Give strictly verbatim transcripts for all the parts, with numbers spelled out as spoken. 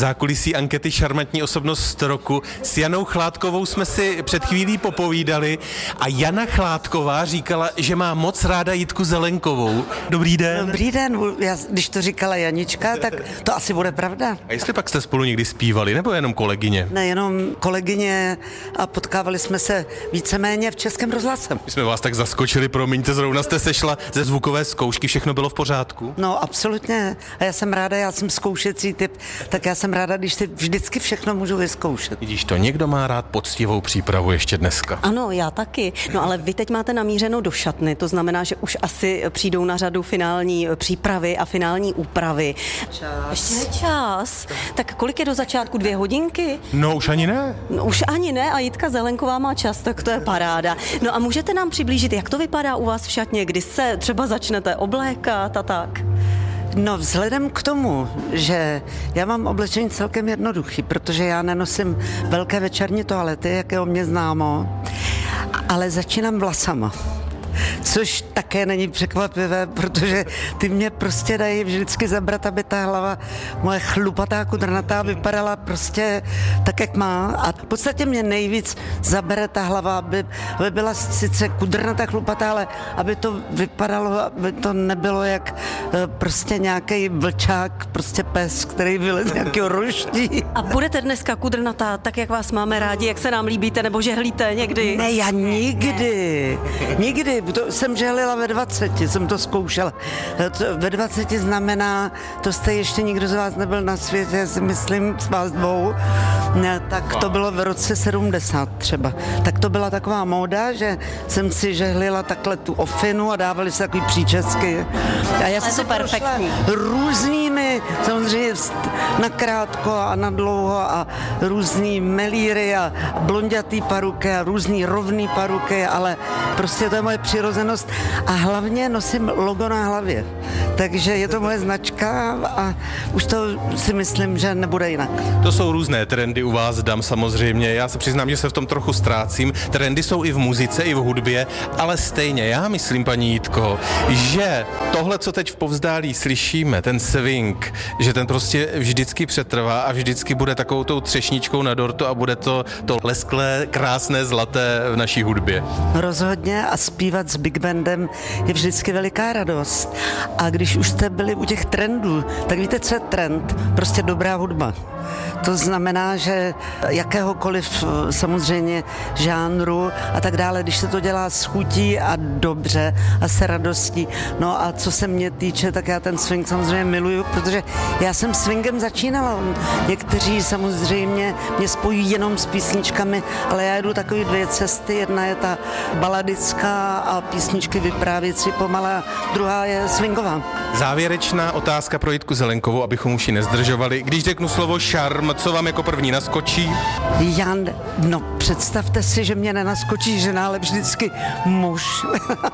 zákulisí ankety Šarmantní osobnost roku. S Janou Chládkovou jsme si před chvílí popovídali a Jana Chládková říkala, že má moc ráda Jitku Zelenkovou. Dobrý den. Dobrý den, já, když to říkala Janička, tak to asi bude pravda. A jestli pak jste spolu někdy zpívali, nebo jenom kolegyně? Ne, jenom kolegyně a potkávali jsme se víceméně v Českém rozhlase. My jsme vás tak zaskočili, promiňte, zrovna jste sešla ze zvukové zkoušky, všechno bylo v pořádku? No, absolutně. A já jsem ráda, já jsem zkoušecí typ, tak já jsem ráda, když si vždycky všechno můžu vyzkoušet. Vidíš to, někdo má rád poctivou přípravu ještě dneska. Ano, já taky. No ale vy teď máte namířeno do šatny, to znamená, že už asi přijdou na řadu finální přípravy a finální úpravy. Čas. Ještě je čas. Tak kolik je do začátku? Dvě hodinky? No, už ani ne. No, už ani ne a Jitka Zelenková má čas, tak to je paráda. No a můžete nám přiblížit, jak to vypadá u vás v šatně, kdy se třeba začnete oblékat a tak? No, vzhledem k tomu, že já mám oblečení celkem jednoduchý, protože já nenosím velké večerní toalety, jak je o mě známo, ale začínám vlasama. Což také není překvapivé, protože ty mě prostě dají vždycky zabrat, aby ta hlava moje chlupatá, kudrnatá vypadala prostě tak, jak má. A v podstatě mě nejvíc zabere ta hlava, aby, aby byla sice kudrnatá, chlupatá, ale aby to vypadalo, aby to nebylo jak prostě nějaký vlčák, prostě pes, který vylez z nějakého roští. A budete dneska kudrnatá, tak jak vás máme rádi, jak se nám líbíte, nebo žehlíte někdy? Ne, já nikdy, nikdy. To jsem žehlila ve dvaceti, jsem to zkoušela. Ve dvaceti znamená, to jste ještě nikdo z vás nebyl na světě, já si myslím, z vás dvou, tak to bylo v roce sedmdesát třeba. Tak to byla taková móda, že jsem si žehlila takhle tu ofinu a dávali se takový příčesky. A já jsem to perfektní. Různými, samozřejmě na krátko a na dlouho a různý melíry a blondětý paruky a různý rovný paruky, ale prostě to je moje přirozenost a hlavně nosím logo na hlavě. Takže je to moje značka a už to si myslím, že nebude jinak. To jsou různé trendy u vás, dam samozřejmě. Já se přiznám, že se v tom trochu ztrácím. Trendy jsou i v muzice, i v hudbě, ale stejně já myslím, paní Jitko, že tohle, co teď v Povzdálí slyšíme, ten swing, že ten prostě vždycky přetrvá a vždycky bude takovou tou třešničkou na dortu a bude to, to lesklé, krásné, zlaté v naší hudbě. Rozhodně a zpívat s Big Bandem je vždycky veliká radost. A když už jste byli u těch trendů, tak víte, co je trend? Prostě dobrá hudba. To znamená, že jakéhokoliv samozřejmě žánru a tak dále, když se to dělá s chutí a dobře a se radostí. No a co se mě týče, tak já ten swing samozřejmě miluju, protože já jsem swingem začínala. Někteří samozřejmě mě spojí jenom s písničkami, ale já jdu takové dvě cesty. Jedna je ta baladická a písničky vyprávěcí pomalá, druhá je swingová. Závěrečná otázka pro Jitku Zelenkovou, abychom už ji nezdržovali. Když řeknu slovo šarm, co vám jako první naskočí? Jan, no představte si, že mě nenaskočí žena, ale vždycky muž.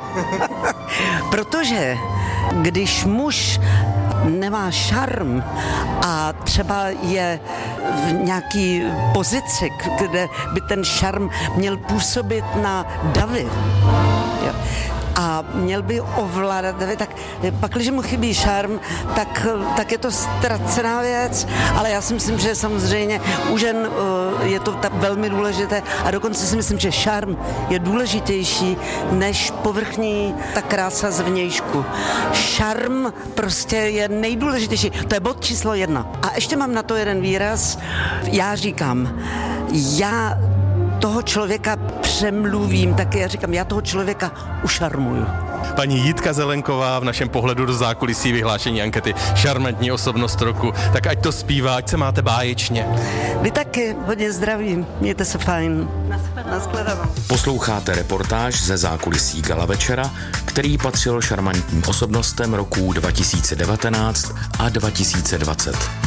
Protože když muž nemá šarm a třeba je v nějaký pozici, kde by ten šarm měl působit na davy, jo, a měl by ovládat, tak pak, když mu chybí šarm, tak, tak je to ztracená věc, ale já si myslím, že samozřejmě u žen je to tak velmi důležité a dokonce si myslím, že šarm je důležitější než povrchní ta krása zvnějšku. Šarm prostě je nejdůležitější, to je bod číslo jedna. A ještě mám na to jeden výraz, já říkám, já toho člověka přemluvím, tak já říkám, já toho člověka ušarmuju. Paní Jitka Zelenková v našem pohledu do zákulisí vyhlášení ankety Šarmantní osobnost roku. Tak ať to zpívá, ať se máte báječně. Vy taky, hodně zdraví, mějte se fajn. Nashledanou. Posloucháte reportáž ze zákulisí gala večera, který patřil šarmantním osobnostem roku dva tisíce devatenáct a dva tisíce dvacet.